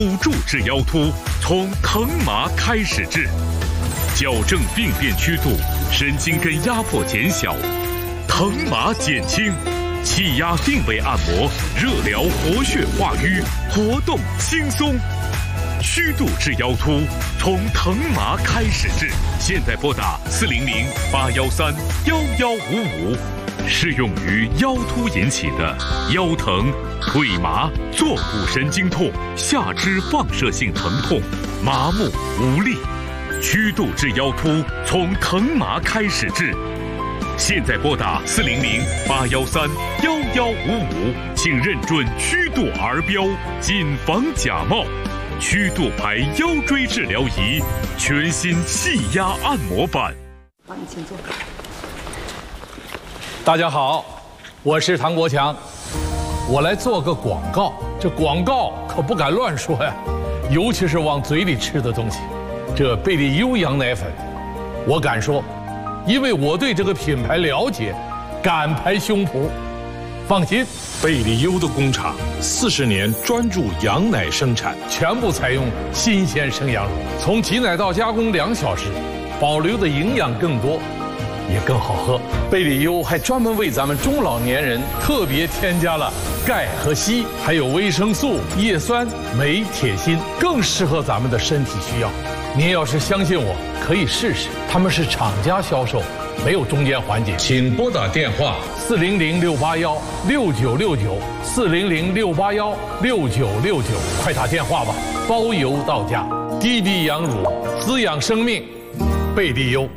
辅助治腰突，从疼麻开始治，矫正病变曲度，神经根压迫减小，疼麻减轻，气压定位按摩，热疗活血化瘀，活动轻松。曲度治腰突，从疼麻开始治。现在拨打400-813-1155，适用于腰突引起的腰疼、腿麻、坐骨神经痛、下肢放射性疼痛、麻木无力。曲度治腰突，从疼麻开始治。现在拨打400-813-1155，请认准曲度儿标，谨防假冒。曲度牌腰椎治疗仪，全新气压按摩版。 好，你请坐。 大家好，我是唐国强，我来做个广告。这广告可不敢乱说呀，尤其是往嘴里吃的东西。这贝利优羊奶粉，我敢说，因为我对这个品牌了解，敢拍胸脯。放心， 贝利优的工厂40年专注羊奶生产， 全部采用新鲜生羊乳，从挤奶到加工2小时，保留的营养更多，也更好喝。贝利优还专门为咱们中老年人特别添加了钙和硒，还有维生素、叶酸、镁、铁、锌，更适合咱们的身体需要。您要是相信我，可以试试。他们是厂家销售，没有中间环节。 请拨打电话 400-681-6969，400-681-6969，快打电话吧，包邮到家。滴滴羊乳，滋养生命，贝利优。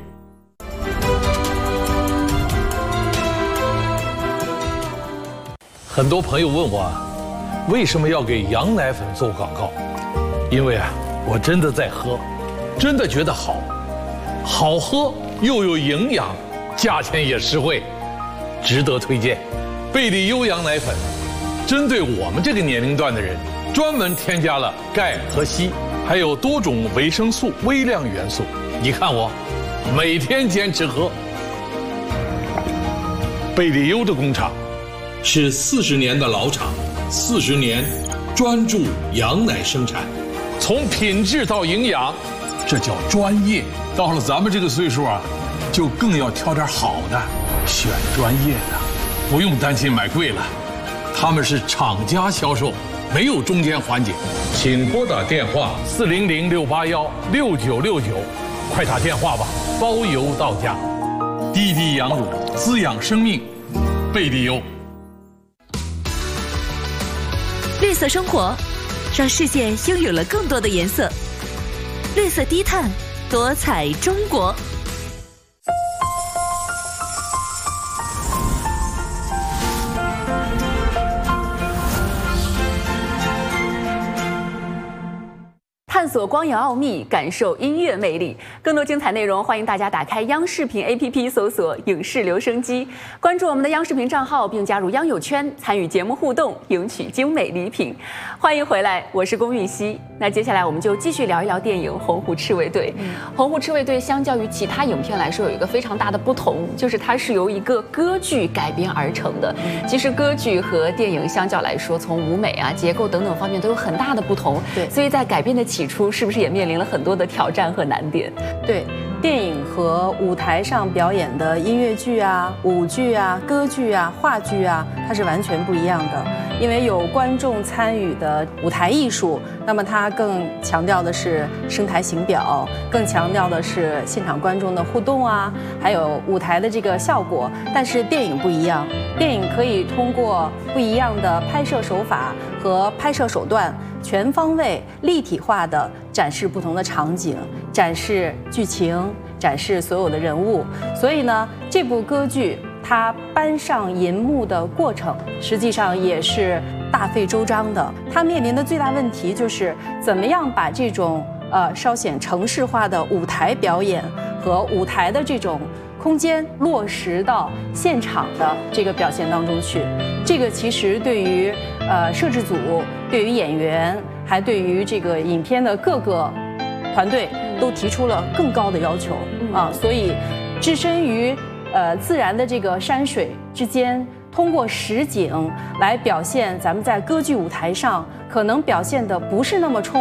很多朋友问我，为什么要给羊奶粉做广告？因为我真的在喝，真的觉得好，好喝又有营养，价钱也实惠，值得推荐。贝利优羊奶粉，针对我们这个年龄段的人，专门添加了钙和硒，还有多种维生素、微量元素。你看我，每天坚持喝。贝利优的工厂是40年的老厂，40年专注羊奶生产， 从品质到营养，这叫专业。到了咱们这个岁数就更要挑点好的，选专业的，不用担心买贵了。他们是厂家销售，没有中间环节。 请拨打电话 400-681-6969，快打电话吧，包邮到家。滴滴羊乳，滋养生命，贝利优。 绿色生活，让世界拥有了更多的颜色。绿色低碳，多彩中国。 探索光影奥秘，感受音乐魅力。更多精彩内容，欢迎大家打开央视频 APP， 搜索“影视留声机”，关注我们的央视频账号，并加入央友圈，参与节目互动，赢取精美礼品。欢迎回来，我是龚玉熙。那接下来我们就继续聊一聊电影《红湖赤卫队》。《红湖赤卫队》相较于其他影片来说，有一个非常大的不同，就是它是由一个歌剧改编而成的。其实歌剧和电影相较来说，从舞美结构等等方面都有很大的不同。对，所以在改编的起初，是不是也面临了很多的挑战和难点？ 对，电影和舞台上表演的音乐剧舞剧歌剧话剧它是完全不一样的。因为有观众参与的舞台艺术，那么它更强调的是声台形表，更强调的是现场观众的互动还有舞台的这个效果。但是电影不一样，电影可以通过不一样的拍摄手法和拍摄手段，全方位立体化的展示不同的场景，展示剧情，展示所有的人物。所以呢，这部歌剧它搬上银幕的过程，实际上也是大费周章的。它面临的最大问题就是怎么样把这种稍显城市化的舞台表演和舞台的这种空间落实到现场的这个表现当中去。这个其实对于摄制组、对于演员，还对于这个影片的各个团队都提出了更高的要求所以置身于自然的这个山水之间，通过实景来表现咱们在歌剧舞台上可能表现的不是那么充